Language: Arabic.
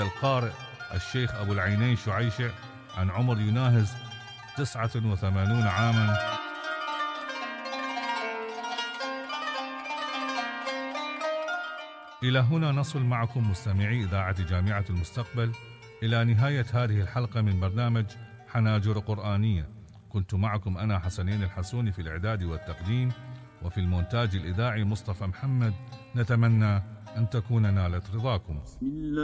القارئ الشيخ أبو العينين شعيشع عن عمر يناهز 89 عاما. إلى هنا نصل معكم مستمعي إذاعة جامعة المستقبل إلى نهاية هذه الحلقة من برنامج حناجر قرآنية. كنت معكم أنا حسنين الحسوني في الإعداد والتقديم، وفي المونتاج الإذاعي مصطفى محمد. نتمنى أن تكون نالت رضاكم.